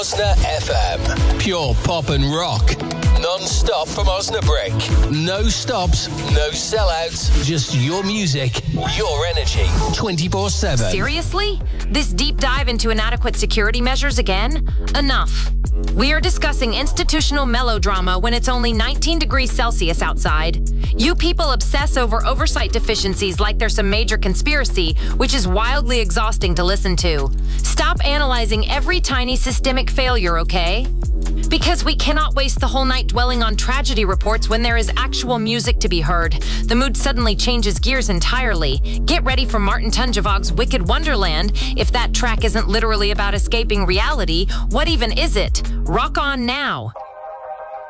Osna FM. Pure pop and rock. Non-stop from Osnabrück. No stops, no sellouts. Just your music, your energy. 24/7. Seriously? This deep dive into inadequate security measures again? Enough. We are discussing institutional melodrama when it's only 19 degrees Celsius outside. You people obsess over oversight deficiencies like there's some major conspiracy, which is wildly exhausting to listen to. Stop analyzing every tiny systemic failure, okay? Because we cannot waste the whole night dwelling on tragedy reports when there is actual music to be heard. The mood suddenly changes gears entirely. Get ready for Martin Tunjevog's Wicked Wonderland. If that track isn't literally about escaping reality, what even is it? Rock on now.